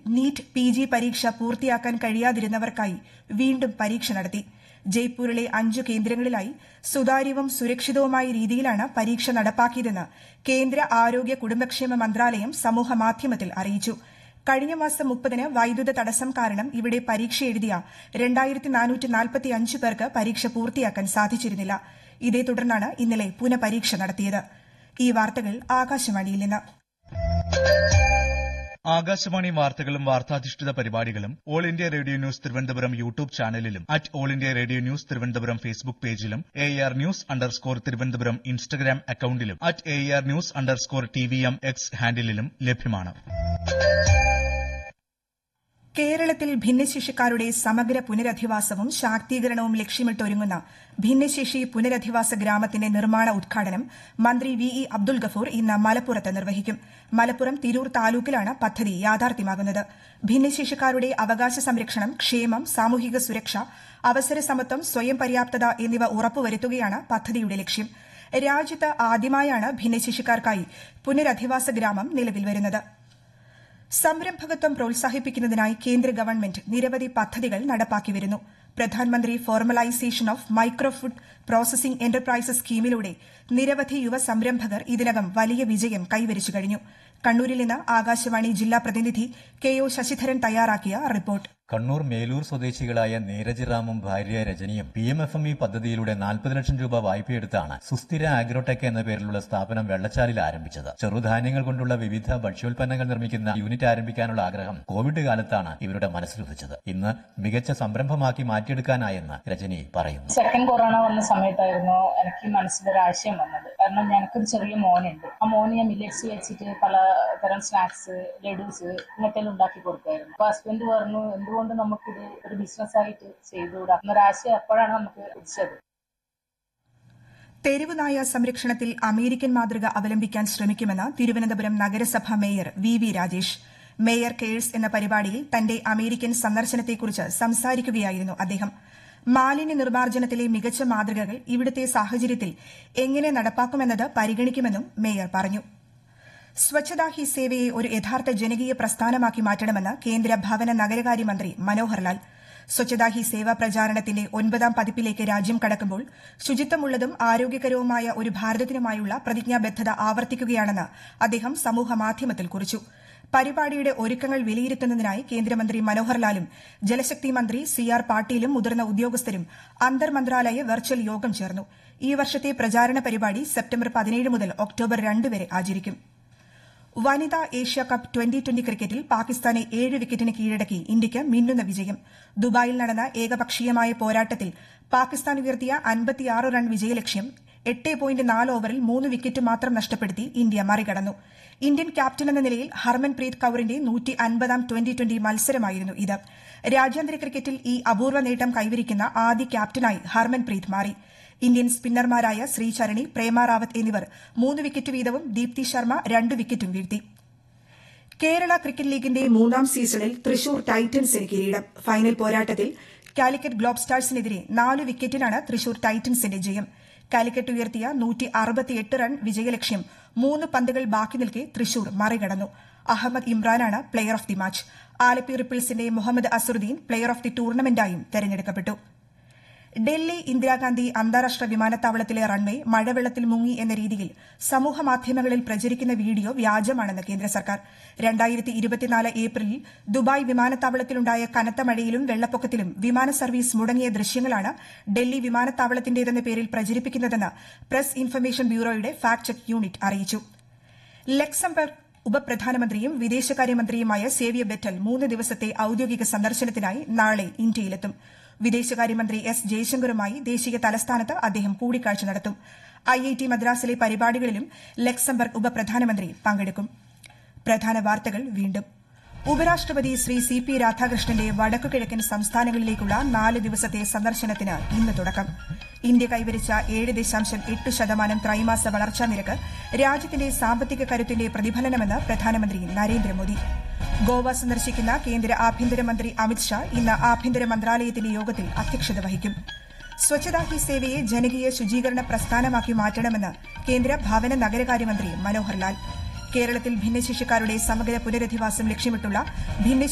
NEET PG പരീക്ഷ പൂർത്തിയാക്കാൻ കഴിയാതിരുന്നവർക്കായി വീണ്ടും പരീക്ഷ നടത്തി. ജയ്പൂരിലെ 5 കേന്ദ്രങ്ങളിലായി സുതാര്യവും സുരക്ഷിതവുമായ രീതിയിലാണ് പരീക്ഷ നടപ്പാക്കിയതെന്ന് കേന്ദ്ര ആരോഗ്യ കുടുംബക്ഷേമ മന്ത്രാലയം സമൂഹമാധ്യമത്തിൽ അറിയിച്ചു. കഴിഞ്ഞ മാസം 30-ന് വൈദ്യുത തടസ്സം കാരണം ഇവിടെ പരീക്ഷ എഴുതിയ 2445 പേർക്ക് പരീക്ഷ പൂർത്തിയാക്കാൻ സാധിച്ചിരുന്നില്ല. ഇതേ തുടർന്നാണ് ഇന്നലെ പുനഃപരീക്ഷ നടത്തിയത്. ഈ വാർത്തകൾ ആകാശവാണിയിൽ നിന്ന്. ആകാശവാണി വാർത്തകളും വാർത്താധിഷ്ഠിത പരിപാടികളും all India radio news Thiruvananthapuram YouTube ചാനലിലും all India radio news Thiruvananthapuram Facebook പേജിലും AR News_ തിരുവനന്തപുരം ഇൻസ്റ്റഗ്രാം അക്കൌണ്ടിലും AR News_TVM X ഹാൻഡിലും ലഭ്യമാണ്. കേരളത്തിൽ ഭിന്നശേഷിക്കാരുടെ സമഗ്ര പുനരധിവാസവും ശാക്തീകരണവും ലക്ഷ്യമിട്ടൊരുങ്ങുന്ന ഭിന്നശേഷി പുനരധിവാസ ഗ്രാമത്തിന്റെ നിർമ്മാണ ഉദ്ഘാടനം മന്ത്രി VE അബ്ദുൽ ഗഫൂർ ഇന്ന് മലപ്പുറത്ത് നിർവഹിക്കും. മലപ്പുറം തിരൂർ താലൂക്കിലാണ് പദ്ധതി യാഥാർത്ഥ്യമാകുന്നത്. ഭിന്നശേഷിക്കാരുടെ അവകാശ സംരക്ഷണം, ക്ഷേമം, സാമൂഹിക സുരക്ഷ, അവസര സമത്വം, സ്വയം പര്യാപ്തത എന്നിവ ഉറപ്പുവരുത്തുകയാണ് പദ്ധതിയുടെ ലക്ഷ്യം. രാജ്യത്ത് ആദ്യമായാണ് ഭിന്നശേഷിക്കാർക്കായി പുനരധിവാസ ഗ്രാമം നിലവിൽ വരുന്നത്. സംരംഭകത്വം പ്രോത്സാഹിപ്പിക്കുന്നതിനായി കേന്ദ്ര ഗവൺമെന്റ് നിരവധി പദ്ധതികൾ നടപ്പാക്കി വരുന്നു. പ്രധാനമന്ത്രി formalisation of micro food processing enterprises സ്കീമിലൂടെ നിരവധി യുവ സംരംഭകർ ഇതിനകം വലിയ വിജയം കൈവരിച്ചു കഴിഞ്ഞു. കണ്ണൂരിൽ നിന്ന് ആകാശവാണി ജില്ലാ പ്രതിനിധി KO ശശിധരൻ തയ്യാറാക്കിയ റിപ്പോർട്ട്. കണ്ണൂർ മേലൂർ സ്വദേശികളായ നീരജ് റാമും ഭാര്യ രജനിയും PMFME പദ്ധതിയിലൂടെ 40 ലക്ഷം രൂപ വായ്പയെടുത്താണ് സുസ്ഥിര ആഗ്രോടെക് എന്ന പേരിലുള്ള സ്ഥാപനം വെള്ളച്ചാലിൽ ആരംഭിച്ചത്. ചെറുധാന്യങ്ങൾ കൊണ്ടുള്ള വിവിധ ഭക്ഷ്യോൽപ്പന്നങ്ങൾ നിർമ്മിക്കുന്ന യൂണിറ്റ് ആരംഭിക്കാനുള്ള ആഗ്രഹം കോവിഡ് കാലത്താണ് ഇവരുടെ മനസ്സിലുദിച്ചത്. ഇന്ന് മികച്ച സംരംഭമാക്കി മാറ്റിയെടുക്കാനായെന്ന് രജനി പറയുന്നു. സെക്കൻഡ് കൊറോണ വന്ന സമയത്തായിരുന്നു എനിക്ക് മനസ്സിലൊരാശയം വന്നത്. കാരണം ഞങ്ങൾക്കൊരു ചെറിയ മോനുണ്ട്. ആ മോന് ഞാൻ മില്ലറ്റ്സ് വെച്ചിട്ട് പലതരം സ്നാക്സ്, ലഡൂസ് ഇങ്ങനത്തെ ഉണ്ടാക്കി കൊടുക്കായിരുന്നു. അപ്പൊ ഹസ്ബൻഡ് പറഞ്ഞു, എന്തുകൊണ്ട് നമുക്കിത് ഒരു ബിസിനസ് ആയിട്ട് ചെയ്തുകൂടാ എന്നൊരാശയം അപ്പോഴാണ് നമുക്ക് ലഭിച്ചത്. തെരുവുനായ സംരക്ഷണത്തിൽ അമേരിക്കൻ മാതൃക അവലംബിക്കാൻ ശ്രമിക്കുമെന്ന് തിരുവനന്തപുരം നഗരസഭ mayor VV Rajesh. Mayor cares എന്ന പരിപാടിയിൽ തന്റെ അമേരിക്കൻ സന്ദർശനത്തെക്കുറിച്ച് സംസാരിക്കുകയായിരുന്നു അദ്ദേഹം. മാലിന്യ നിർമ്മാർജ്ജനത്തിലെ മികച്ച മാതൃകകൾ ഇവിടുത്തെ സാഹചര്യത്തിൽ എങ്ങനെ നടപ്പാക്കുമെന്നത് പരിഗണിക്കുമെന്നും മേയർ പറഞ്ഞു. സ്വച്ഛതാ ഹി സേവയെ ഒരു യഥാർത്ഥ ജനകീയ പ്രസ്ഥാനമാക്കി മാറ്റണമെന്ന് കേന്ദ്ര ഭവന നഗരകാര്യമന്ത്രി മനോഹർ ലാൽ. സ്വച്ഛതാ ഹി സേവ പ്രചാരണത്തിന്റെ 9ാം പതിപ്പിലേക്ക് രാജ്യം കടക്കുമ്പോൾ ശുചിത്വമുള്ളതും ആരോഗ്യകരവുമായ ഒരു ഭാരതത്തിനുമായുള്ള പ്രതിജ്ഞാബദ്ധത ആവർത്തിക്കുകയാണെന്ന് അദ്ദേഹം സമൂഹമാധ്യമത്തിൽ കുറിച്ചു. പരിപാടിയുടെ ഒരുക്കങ്ങൾ വിലയിരുത്തുന്നതിനായി കേന്ദ്രമന്ത്രി മനോഹർ ലാലും ജലശക്തി മന്ത്രി CR പാട്ടീലും മുതിർന്ന ഉദ്യോഗസ്ഥരും അന്തർമന്ത്രാലയ വെർച്വൽ യോഗം ചേർന്നു. ഈ വർഷത്തെ പ്രചാരണ പരിപാടി സെപ്റ്റംബർ 17 മുതൽ ഒക്ടോബർ 2 വരെ ആചരിക്കും. വനിതാ ഏഷ്യ കപ്പ് 2020 ക്രിക്കറ്റിൽ പാകിസ്ഥാനെ 7 വിക്കറ്റിന് കീഴടക്കി ഇന്ത്യയ്ക്ക് മിന്നുന്ന വിജയം. ദുബായിൽ നടന്ന ഏകപക്ഷീയമായ പോരാട്ടത്തിൽ പാകിസ്ഥാൻ ഉയർത്തിയ 56 റൺ വിജയലക്ഷ്യം 8.4 ഓവറിൽ 3 വിക്കറ്റ് മാത്രം നഷ്ടപ്പെടുത്തി ഇന്ത്യ മറികടന്നു. ഇന്ത്യൻ ക്യാപ്റ്റൻ എന്ന നിലയിൽ ഹർമൻപ്രീത് കൌറിന്റെ 150ാം 2020 മത്സരമായിരുന്നു ഇത്. രാജ്യാന്തര ക്രിക്കറ്റിൽ ഈ അപൂർവ നേട്ടം കൈവരിക്കുന്ന ആദ്യ ക്യാപ്റ്റനായി ഹർമൻപ്രീത് മാറി. ഇന്ത്യൻ സ്പിന്നർമാരായ ശ്രീചരണി, പ്രേമ റാവത്ത് എന്നിവർ 3 വിക്കറ്റ് വീതവും ദീപ്തി ശർമ്മ 2 വിക്കറ്റും വീഴ്ത്തി. കേരള ക്രിക്കറ്റ് ലീഗിന്റെ 3ാം സീസണിൽ തൃശൂർ ടൈറ്റൻസിന് കിരീടം. ഫൈനൽ പോരാട്ടത്തിൽ കാലിക്കറ്റ് ഗ്ലോബ് സ്റ്റാർസിനെതിരെ 4 വിക്കറ്റിനാണ് തൃശൂർ ടൈറ്റൻസിന്റെ ജയം. കാലിക്കറ്റ് ഉയർത്തിയ 168 റൺ വിജയലക്ഷ്യം 3 പന്തുകൾ ബാക്കി നിൽക്കെ തൃശൂർ മറികടന്നു. Ahmed ഇമ്രാനാണ് player of the match. Alleppey റിപ്പിൾസിന്റെ Muhammad Azharuddin player of the ടൂർണമെന്റായും തെരഞ്ഞെടുക്കപ്പെട്ടു. ഡൽഹി ഇന്ദിരാഗാന്ധി അന്താരാഷ്ട്ര വിമാനത്താവളത്തിലെ റൺവേ മഴവെള്ളത്തിൽ മുങ്ങി എന്ന രീതിയിൽ സമൂഹമാധ്യമങ്ങളിൽ പ്രചരിക്കുന്ന വീഡിയോ വ്യാജമാണെന്ന് കേന്ദ്ര സർക്കാർ. 2024 ഏപ്രിലിൽ ദുബായ് വിമാനത്താവളത്തിലുണ്ടായ കനത്ത മഴയിലും വെള്ളപ്പൊക്കത്തിലും വിമാന സർവീസ് മുടങ്ങിയ ദൃശ്യങ്ങളാണ് ഡൽഹി വിമാനത്താവളത്തിന്റേതെന്ന പേരിൽ പ്രചരിപ്പിക്കുന്നതെന്ന് press information ബ്യൂറോയുടെ fact check unit അറിയിച്ചു. ലക്സംബർഗ് ഉപപ്രധാനമന്ത്രിയും വിദേശകാര്യമന്ത്രിയുമായ സേവ്യർ ബെറ്റൽ 3 ദിവസത്തെ ഔദ്യോഗിക സന്ദർശനത്തിനായി നാളെ ഇന്ത്യയിലെത്തും. വിദേശകാര്യമന്ത്രി S ജയശങ്കറുമായി ദേശീയ തലസ്ഥാനത്ത് അദ്ദേഹം കൂടിക്കാഴ്ച നടത്തും. IIT മദ്രാസിലെ പരിപാടികളിലും ലക്സംബർഗ് ഉപപ്രധാനമന്ത്രി പങ്കെടുക്കും. പ്രധാന വാർത്തകൾ വീണ്ടും. ഉപരാഷ്ട്രപതി ശ്രീ CP രാധാകൃഷ്ണന്റെ വടക്കുകിഴക്കൻ സംസ്ഥാനങ്ങളിലേക്കുള്ള 4 ദിവസത്തെ സന്ദർശനത്തിന് ഇന്ന് തുടക്കം. ഇന്ത്യ കൈവരിച്ച 7.8% ത്രൈമാസ വളർച്ചാ നിരക്ക് രാജ്യത്തിന്റെ സാമ്പത്തിക കരുത്തിന്റെ പ്രതിഫലനമെന്ന് പ്രധാനമന്ത്രി നരേന്ദ്രമോദി. ഗോവ സന്ദർശിക്കുന്ന കേന്ദ്ര ആഭ്യന്തരമന്ത്രി അമിത്ഷാ ഇന്ന് ആഭ്യന്തര മന്ത്രാലയത്തിന്റെ യോഗത്തിൽ അധ്യക്ഷത വഹിക്കും. സ്വച്ഛതാ ഹി സേവയെ ജനകീയ ശുചീകരണ പ്രസ്ഥാനമാക്കി മാറ്റണമെന്ന് കേന്ദ്ര ഭവന നഗരകാര്യമന്ത്രി മനോഹർ ലാൽ. കേരളത്തിൽ ഭിന്നശേഷിക്കാരുടെ സമഗ്ര പുനരധിവാസം ലക്ഷ്യമിട്ടുള്ള